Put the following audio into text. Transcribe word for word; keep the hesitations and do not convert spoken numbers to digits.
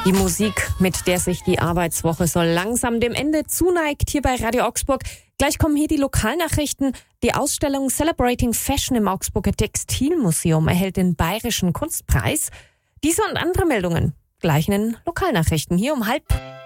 Die Musik, mit der sich die Arbeitswoche so langsam dem Ende zuneigt, hier bei Radio Augsburg. Gleich kommen hier die Lokalnachrichten. Die Ausstellung Celebrating Fashion im Augsburger Textilmuseum erhält den Bayerischen Kunstpreis. Diese und andere Meldungen gleich in den Lokalnachrichten hier um halb